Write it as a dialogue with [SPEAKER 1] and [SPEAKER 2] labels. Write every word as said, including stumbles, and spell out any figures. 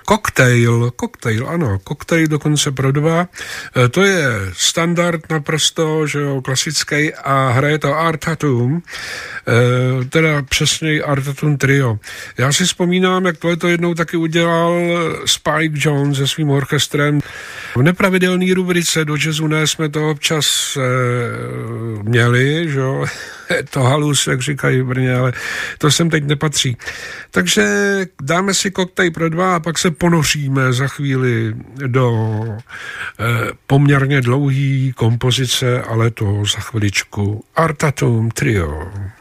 [SPEAKER 1] Koktejl, koktejl, ano, koktejl dokonce pro dva. To je standard naprosto, že jo, klasický a hraje to Art Tatum, teda přesněji Art Tatum Trio. Já si vzpomínám, jak tohle to jednou taky udělal Spike Jones se svým orchestrem. V nepravidelné rubrice Do jazzu ne jsme to občas e, měli, že jo, to halus, jak říkají v Brně, ale to sem teď nepatří. Takže dáme si koktejl pro dva a pak se ponoříme za chvíli do e, poměrně dlouhý kompozice, ale to za chviličku. Art Tatum Trio.